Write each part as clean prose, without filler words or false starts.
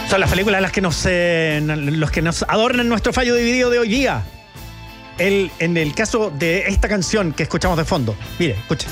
Son las películas las que los que nos adornan nuestro fallo dividido de hoy día. En el caso de esta canción que escuchamos de fondo. Mire, escuche.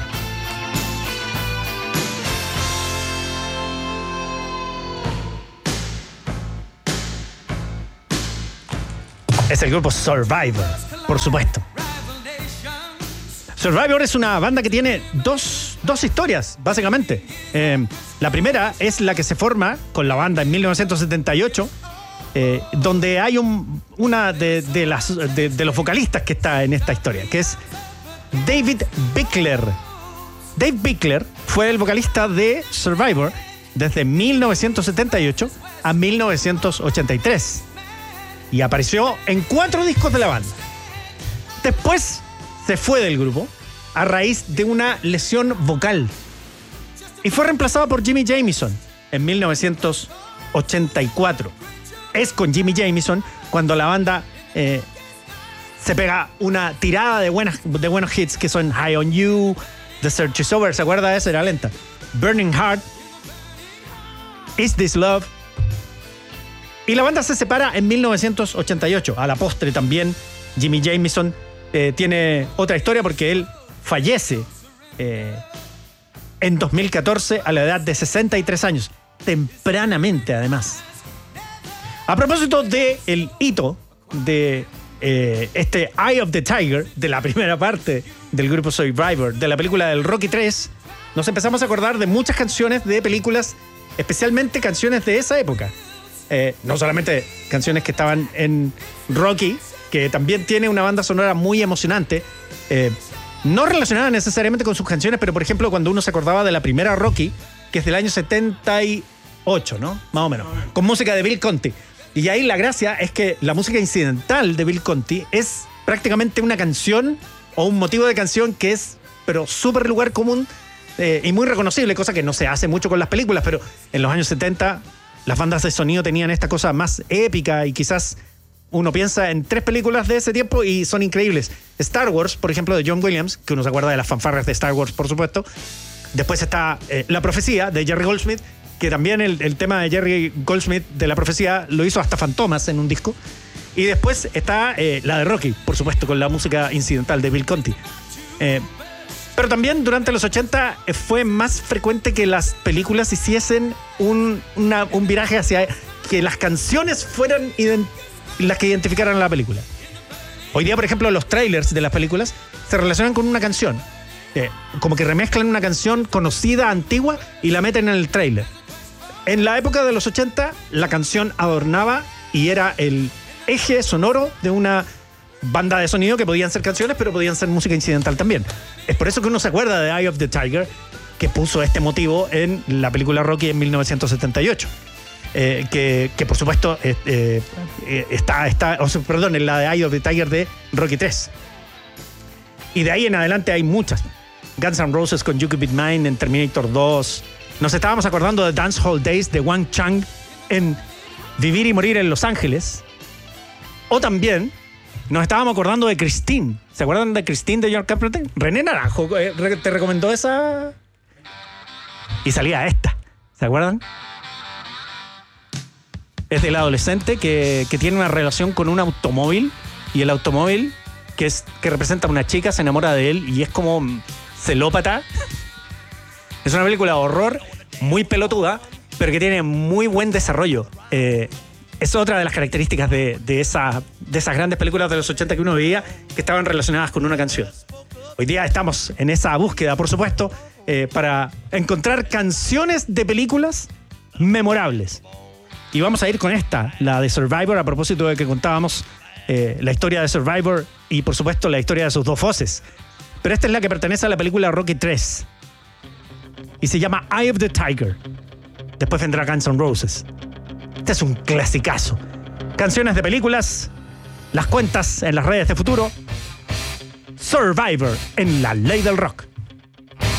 Es el grupo Survivor, por supuesto. Survivor es una banda que tiene dos historias, básicamente. La primera es la que se forma con la banda en 1978, donde hay una de los vocalistas que está en esta historia, que es David Bickler. Dave Bickler fue el vocalista de Survivor desde 1978 a 1983 y apareció en 4 discos de la banda. Después se fue del grupo a raíz de una lesión vocal y fue reemplazado por Jimmy Jamison en 1984. Es con Jimmy Jamison cuando la banda se pega una tirada de buenos hits que son High on You, The Search is Over, ¿se acuerda de esa? Era lenta. Burning Heart, Is This Love. Y la banda se separa en 1988. A la postre también Jimmy Jamison tiene otra historia porque él fallece en 2014 a la edad de 63 años, tempranamente además. A propósito del hito de este Eye of the Tiger, de la primera parte del grupo Survivor, de la película del Rocky 3, nos empezamos a acordar de muchas canciones de películas, especialmente canciones de esa época. No solamente canciones que estaban en Rocky, que también tiene una banda sonora muy emocionante, no relacionada necesariamente con sus canciones, pero por ejemplo cuando uno se acordaba de la primera Rocky, que es del año 78, ¿no? Más o menos, con música de Bill Conti. Y ahí la gracia es que la música incidental de Bill Conti es prácticamente una canción o un motivo de canción que es, pero súper lugar común y muy reconocible, cosa que no se hace mucho con las películas, pero en los años 70 las bandas de sonido tenían esta cosa más épica y quizás uno piensa en 3 películas de ese tiempo y son increíbles. Star Wars, por ejemplo, de John Williams, que uno se acuerda de las fanfarras de Star Wars, por supuesto. Después está La Profecía, de Jerry Goldsmith, que también el tema de Jerry Goldsmith de La Profecía lo hizo hasta Fantomas en un disco. Y después está la de Rocky, por supuesto, con la música incidental de Bill Conti. Pero también durante los 80 fue más frecuente que las películas hiciesen un viraje hacia que las canciones fueran las que identificaran la película. Hoy día, por ejemplo, los trailers de las películas se relacionan con una canción. Como que remezclan una canción conocida, antigua, y la meten en el trailer. En la época de los 80, la canción adornaba y era el eje sonoro de una banda de sonido que podían ser canciones, pero podían ser música incidental también. Es por eso que uno se acuerda de Eye of the Tiger, que puso este motivo en la película Rocky en 1978. Que por supuesto en la de Eye of the Tiger de Rocky 3. Y de ahí en adelante hay muchas. Guns N' Roses con You Could Be Mine en Terminator 2. Nos estábamos acordando de Dance Hall Days de Wang Chung en Vivir y Morir en Los Ángeles. O también nos estábamos acordando de Christine. ¿Se acuerdan de Christine de John Carpenter? René Naranjo te recomendó esa. Y salía esta. ¿Se acuerdan? Es del adolescente que tiene una relación con un automóvil y el automóvil que representa a una chica se enamora de él y es como celópata. Es una película de horror muy pelotuda, pero que tiene muy buen desarrollo. Es otra de las características de esas grandes películas de los 80 que uno veía que estaban relacionadas con una canción. Hoy día estamos en esa búsqueda, por supuesto, para encontrar canciones de películas memorables. Y vamos a ir con esta, la de Survivor, a propósito de que contábamos la historia de Survivor y, por supuesto, la historia de sus 2 voces. Pero esta es la que pertenece a la película Rocky 3. Y se llama Eye of the Tiger. Después vendrá Guns N' Roses. Este es un clasicazo. Canciones de películas, las cuentas en las redes de futuro. Survivor en la ley del rock.